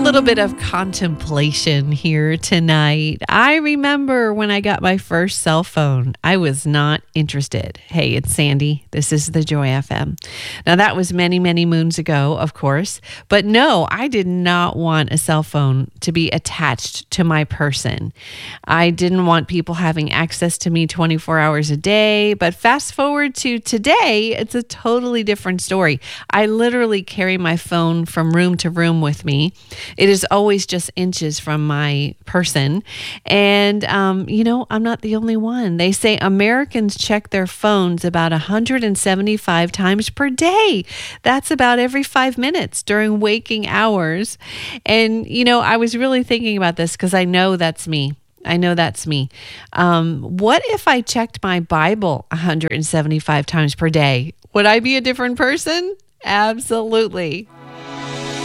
little bit of contemplation here tonight. I remember when I got my first cell phone, I was not interested. Hey, it's Sandy. This is the Joy FM. Now, that was many, many moons ago, of course. But no, I did not want a cell phone to be attached to my person. I didn't want people having access to me 24 hours a day. But fast forward to today, it's a totally different story. I literally carry my phone from room to room with me. It is always just inches from my person. And, I'm not the only one. They say Americans check their phones about 175 times per day. That's about every 5 minutes during waking hours. And, I was really thinking about this because I know that's me. What if I checked my Bible 175 times per day? Would I be a different person? Absolutely.